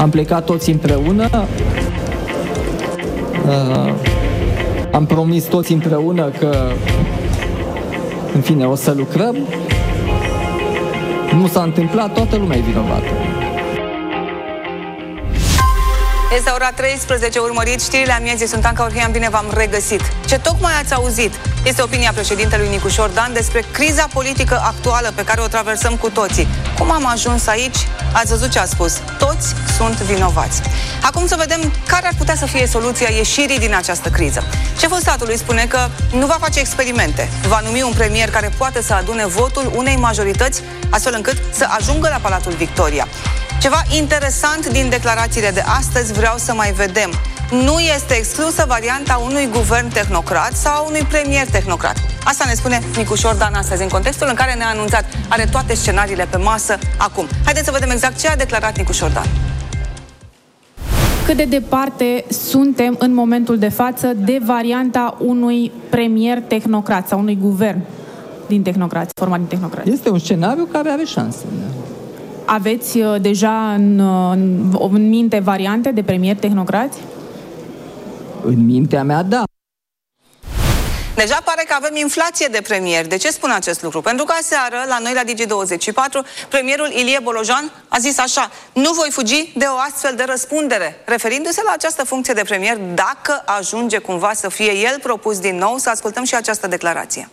Am plecat toți împreună, am promis toți împreună că, în fine, o să lucrăm. Nu s-a întâmplat, toată lumea e vinovată. Este ora 13, urmăriți știrile amiezii, sunt Anca Orhian, bine v-am regăsit. Ce tocmai ați auzit este opinia președintelui Nicușor Dan despre criza politică actuală pe care o traversăm cu toții. Cum am ajuns aici? Ați văzut ce a spus. Toți sunt vinovați. Acum să vedem care ar putea să fie soluția ieșirii din această criză. Șeful statului spune că nu va face experimente. Va numi un premier care poate să adune votul unei majorități, astfel încât să ajungă la Palatul Victoria. Ceva interesant din declarațiile de astăzi vreau să mai vedem. Nu este exclusă varianta unui guvern tehnocrat sau unui premier tehnocrat. Asta ne spune Nicușor Dan astăzi, în contextul în care ne-a anunțat. Are toate scenariile pe masă acum. Haideți să vedem exact ce a declarat Nicușor Dan. Cât de departe suntem în momentul de față de varianta unui premier tehnocrat sau unui guvern din tehnocrați, format din tehnocrați? Este un scenariu care are șanse. Aveți deja în minte variante de premier tehnocrați? În mintea mea, da. Deja pare că avem inflație de premier. De ce spun acest lucru? Pentru că aseară, la noi la Digi24, premierul Ilie Bolojan a zis așa: nu voi fugi de o astfel de răspundere, referindu-se la această funcție de premier dacă ajunge cumva să fie el propus din nou. Să ascultăm și această declarație.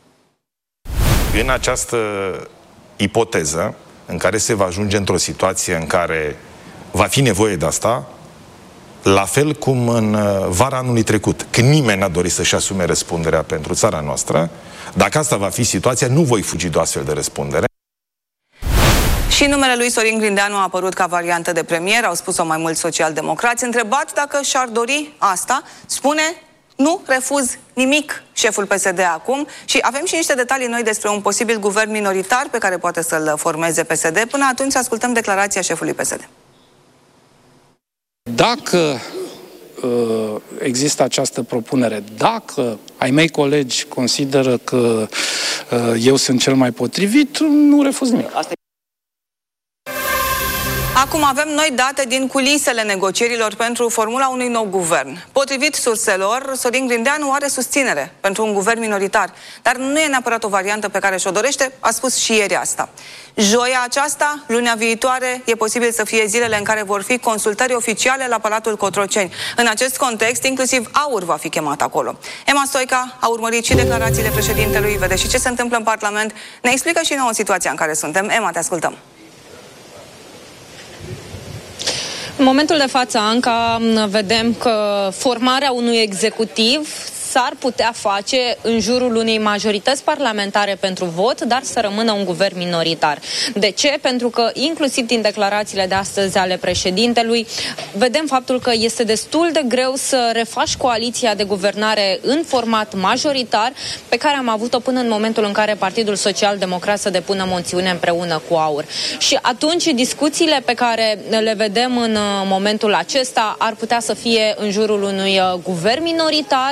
În această ipoteză în care se va ajunge într-o situație în care va fi nevoie de asta, la fel cum în vara anului trecut, când nimeni n-a dorit să-și asume răspunderea pentru țara noastră, dacă asta va fi situația, nu voi fugi de o astfel de răspundere. Și numele lui Sorin Grindeanu a apărut ca variantă de premier, au spus-o mai mulți socialdemocrați. Întrebat dacă și-ar dori asta, spune: nu refuz nimic, șeful PSD acum. Și avem și niște detalii noi despre un posibil guvern minoritar pe care poate să-l formeze PSD. Până atunci să ascultăm declarația șefului PSD. Dacă există această propunere, dacă ai mei colegi consideră că eu sunt cel mai potrivit, nu refuz nimic. Acum avem noi date din culisele negocierilor pentru formula unui nou guvern. Potrivit surselor, Sorin Grindeanu are susținere pentru un guvern minoritar, dar nu e neapărat o variantă pe care și-o dorește, a spus și ieri asta. Joia aceasta, lunea viitoare, e posibil să fie zilele în care vor fi consultări oficiale la Palatul Cotroceni. În acest context, inclusiv AUR va fi chemat acolo. Emma Stoica a urmărit și declarațiile președintelui, vede și ce se întâmplă în Parlament, ne explică și nouă situația în care suntem. Emma, te ascultăm. În momentul de față, Anca, vedem că formarea unui executiv s-ar putea face în jurul unei majorități parlamentare pentru vot, dar să rămână un guvern minoritar. De ce? Pentru că, inclusiv din declarațiile de astăzi ale președintelui, vedem faptul că este destul de greu să refaci coaliția de guvernare în format majoritar, pe care am avut-o până în momentul în care Partidul Social-Democrat să depună moțiune împreună cu AUR. Și atunci discuțiile pe care le vedem în momentul acesta ar putea să fie în jurul unui guvern minoritar,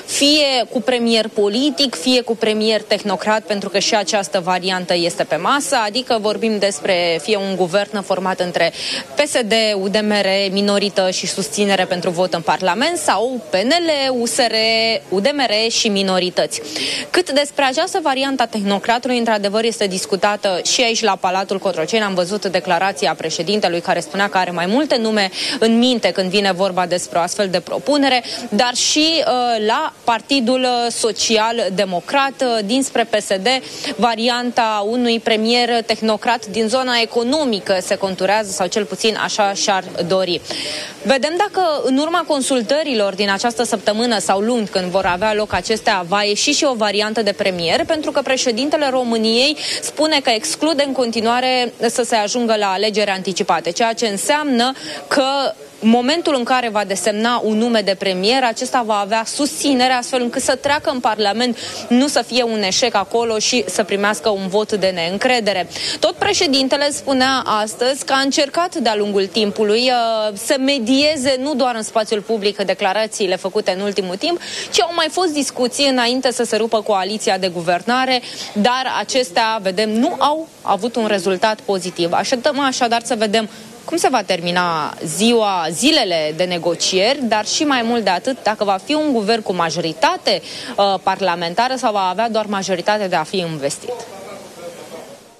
fie cu premier politic, fie cu premier tehnocrat, pentru că și această variantă este pe masă, adică vorbim despre fie un guvern format între PSD, UDMR, minorită și susținere pentru vot în Parlament, sau PNL, USR, UDMR și minorități. Cât despre această variantă a tehnocratului, într-adevăr este discutată și aici la Palatul Cotroceni. Am văzut declarația președintelui care spunea că are mai multe nume în minte când vine vorba despre o astfel de propunere, dar și la Partidul Social-Democrat dinspre PSD, varianta unui premier tehnocrat din zona economică se conturează, sau cel puțin așa și-ar dori. Vedem dacă în urma consultărilor din această săptămână sau luni, când vor avea loc acestea, va ieși și o variantă de premier, pentru că președintele României spune că exclude în continuare să se ajungă la alegeri anticipate, ceea ce înseamnă că momentul în care va desemna un nume de premier, acesta va avea susținere astfel încât să treacă în Parlament, nu să fie un eșec acolo și să primească un vot de neîncredere. Tot președintele spunea astăzi că a încercat de-a lungul timpului să medieze nu doar în spațiul public declarațiile făcute în ultimul timp, ci au mai fost discuții înainte să se rupă coaliția de guvernare, dar acestea, vedem, nu au avut un rezultat pozitiv. Așteptăm așadar să vedem cum se va termina zilele de negocieri, dar și mai mult de atât, dacă va fi un guvern cu majoritate parlamentară sau va avea doar majoritate de a fi investit.